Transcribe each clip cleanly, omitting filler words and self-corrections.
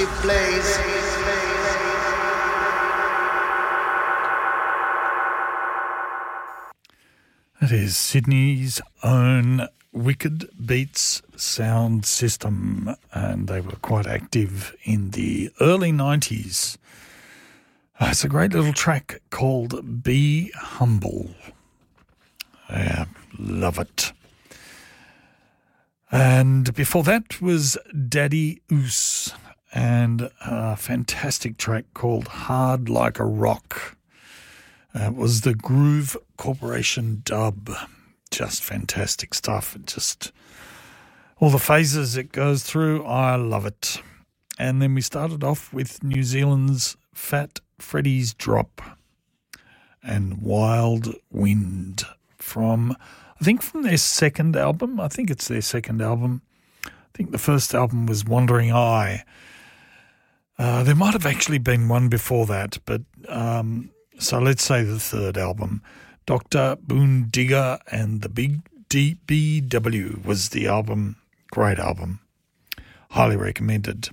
massive blaze. It is Sydney's own Wicked Beats sound system, and they were quite active in the early 90s. It's a great little track called Be Humble. Yeah, love it. And before that was Daddy Oos and a fantastic track called Hard Like a Rock. It was the Groove Corporation dub. Just fantastic stuff. Just all the phases it goes through, I love it. And then we started off with New Zealand's Fat Freddy's Drop and Wild Wind from their second album. I think it's their second album. I think the first album was Wandering Eye. There might have actually been one before that, but so let's say the third album. Dr. Boondigga and the Big DBW was the album. Great album. Highly recommended.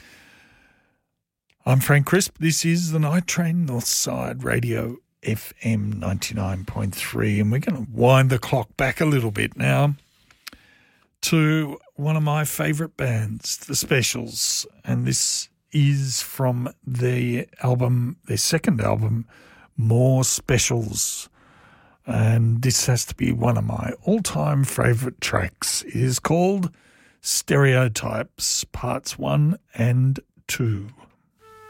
I'm Frank Crisp. This is the Night Train Northside Radio FM 99.3, and we're going to wind the clock back a little bit now to one of my favourite bands, The Specials, and this is from their second album, More Specials, and this has to be one of my all-time favourite tracks. It is called Stereotypes, Parts 1 and 2.